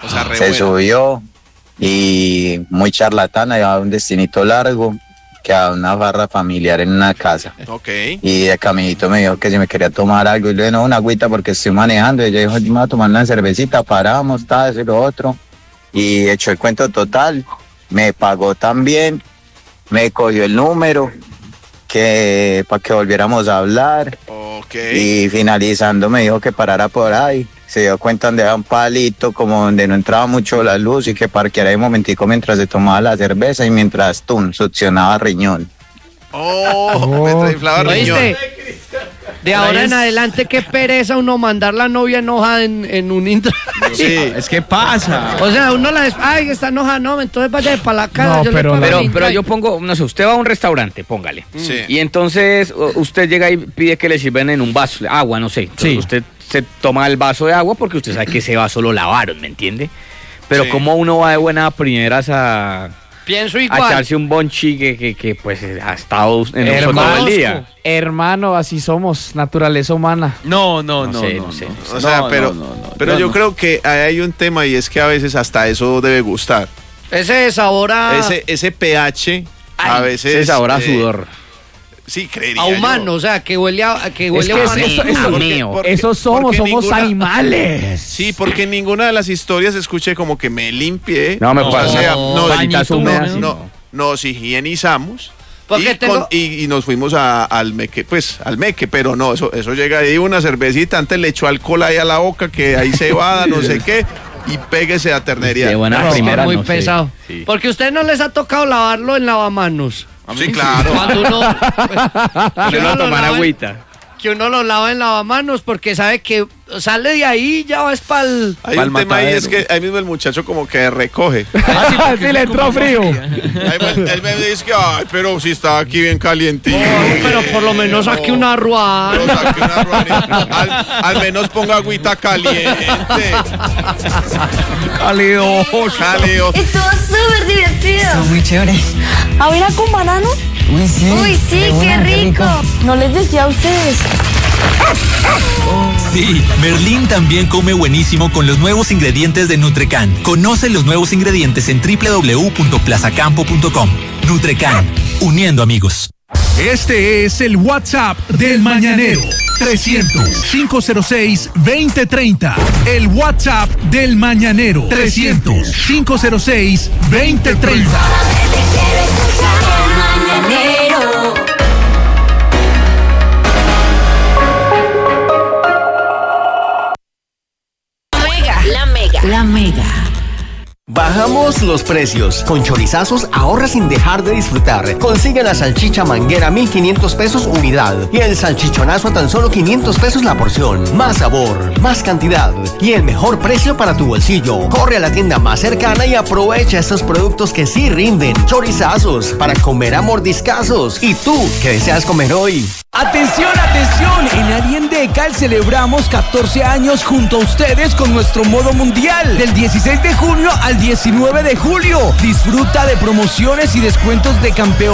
O sea, se subió y muy charlatana, llevaba un destinito largo, que a una barra familiar en una casa. Okay. Y de caminito me dijo que si me quería tomar algo, y le dije, no, una agüita porque estoy manejando. Y ella dijo, yo me voy a tomar una cervecita, paramos, tal, eso y lo otro. Y echó el cuento total, me pagó también, me cogió el número, que para que volviéramos a hablar. Okay. Y finalizando me dijo que parara por ahí. Se dio cuenta donde había un palito, como donde no entraba mucho la luz, y que parqueara ahí un momentico mientras se tomaba la cerveza y mientras succionaba riñón. Me inflaba riñón. De ahora en adelante, qué pereza uno mandar la novia enojada en un intro. Sí, es que pasa. O sea, uno ay, está enojada, no, entonces vaya para la casa. No, pero yo pongo, no sé, usted va a un restaurante, póngale. Sí. Y entonces usted llega y pide que le sirvan en un vaso, agua, no sé. Entonces usted se toma el vaso de agua porque usted sabe que ese vaso lo lavaron, ¿me entiende? Pero como uno va de buenas primeras a echarse un bonchi que pues ha estado en el todo el día. Hermano, así somos, naturaleza humana. No. O sea, pero yo creo que hay un tema, y es que a veces hasta eso debe gustar. Ese sabor a... Ese pH, a veces... Ese sabor a sudor. Sí, creería a humano, o sea, que huele a eso somos animales. Sí, porque en ninguna de las historias escuché como que me limpié. No, me pasa. Nos higienizamos. Porque y nos fuimos al meque, pero no, eso llega ahí una cervecita, antes le echó alcohol ahí a la boca, que ahí se va, no sé qué, y péguese a ternería. De buena primera, muy pesado. Sí. Porque a ustedes no les ha tocado lavarlo en lavamanos. Sí, claro. Cuando uno lo tomar agüita. Que uno lo lava en lavamanos porque sabe que sale de ahí, ya vas para el... Hay un tema ahí, es que ahí mismo el muchacho como que recoge. Sí, le entró frío. Él me dice que, ay, pero si estaba aquí bien calientito. Pero por lo menos saque una ruana. Al menos ponga agüita caliente. Cálido. Estuvo súper divertido. Estuvo muy chévere. ¿Avena con banano? Uy, sí, qué rico. No les decía a ustedes. Sí, Merlín también come buenísimo con los nuevos ingredientes de Nutrecan. Conoce los nuevos ingredientes en www.plazacampo.com. Nutrecan, uniendo amigos. Este es el WhatsApp del Mañanero. 300-506-2030. El WhatsApp del Mañanero. 300-506-2030. La Mega. Bajamos los precios. Con Chorizazos ahorra sin dejar de disfrutar. Consigue la salchicha manguera 1,500 pesos unidad y el salchichonazo a tan solo 500 pesos la porción. Más sabor, más cantidad y el mejor precio para tu bolsillo. Corre a la tienda más cercana y aprovecha estos productos que sí rinden. Chorizazos, para comer a mordiscazos. ¿Y tú qué deseas comer hoy? ¡Atención, atención! En Ariendecal celebramos 14 años junto a ustedes con nuestro modo mundial. Del 16 de junio al 19 de julio. Disfruta de promociones y descuentos de campeón.